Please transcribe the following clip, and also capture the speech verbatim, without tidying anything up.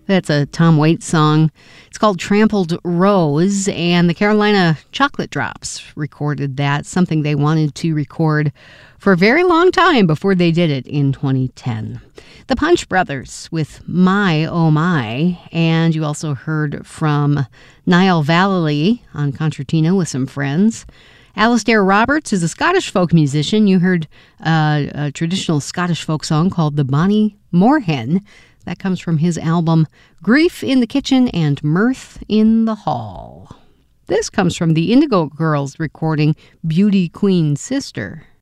That's a Tom Waits song. It's called Trampled Rose, and the Carolina Chocolate Drops recorded that, something they wanted to record for a very long time before they did it in twenty ten. The Punch Brothers with My Oh My, and you also heard from Niall Vallely on concertina with some friends. Alistair Roberts is a Scottish folk musician. You heard uh, a traditional Scottish folk song called The Bonnie Moorhen. That comes from his album Grief in the Kitchen and Mirth in the Hall. This comes from the Indigo Girls recording Beauty Queen Sister.